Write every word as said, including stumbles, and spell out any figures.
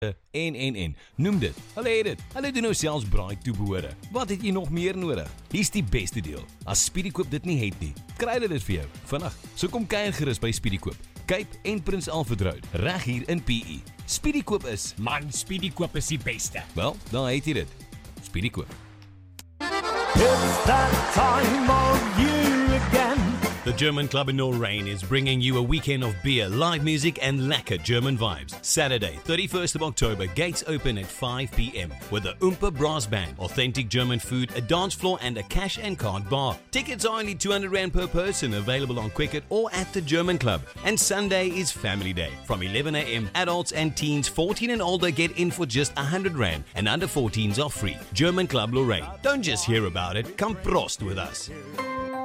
En, en, en. Noem dit. Hulle het dit. Hulle doen nou selfs braai toebehore. Wat het jy nog meer nodig? Hier's die beste deel. As Speedykoop dit nie het nie, kry hulle dit vir jou vinnig. So kom kuier gerus by Speedykoop. Cape en Prins Alfred Road, reg hier in P E. Speedykoop is, Man, Speedykoop is die beste. wel, dan het jy dit. Speedykoop. It's that time of year again. The German Club in Norrain is bringing you a weekend of beer, live music and lacquer German vibes. Saturday, thirty-first of October, gates open at five p.m. with the Oompa Brass Band, authentic German food, a dance floor and a cash and card bar. Tickets are only two hundred rand per person, available on Quicket or at the German Club. And Sunday is Family Day. From eleven a.m, adults and teens fourteen and older get in for just one hundred rand and under fourteens are free. German Club Lorraine. Don't just hear about it, come prost with us.